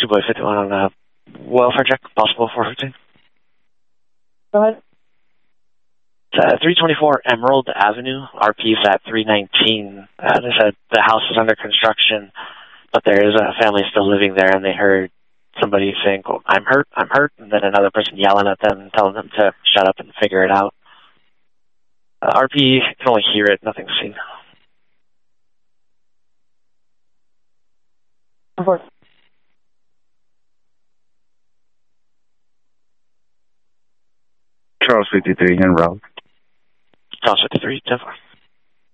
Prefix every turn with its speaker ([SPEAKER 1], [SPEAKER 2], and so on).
[SPEAKER 1] Boy 51 on a welfare check, possible 415.
[SPEAKER 2] Go ahead.
[SPEAKER 1] It's 324 Emerald Avenue. RP's at 319. They said the house is under construction, but there is a family still living there, and they heard somebody saying, "Oh, I'm hurt, and then another person yelling at them, telling them to shut up and figure it out. RP can only hear it, nothing's seen.
[SPEAKER 2] Report.
[SPEAKER 3] Charles 53 en route.
[SPEAKER 1] Charles 53, 10-4.